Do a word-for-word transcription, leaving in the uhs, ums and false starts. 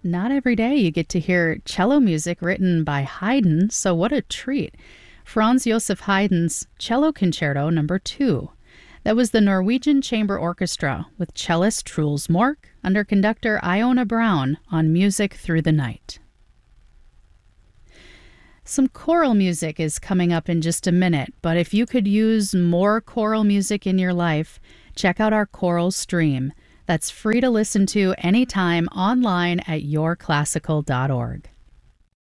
Not every day you get to hear cello music written by Haydn, so what a treat. Franz Joseph Haydn's Cello Concerto Number two. That was the Norwegian Chamber Orchestra with cellist Truls Mork under conductor Iona Brown on Music Through the Night. Some choral music is coming up in just a minute, but if you could use more choral music in your life, check out our choral stream. That's free to listen to anytime online at your classical dot org.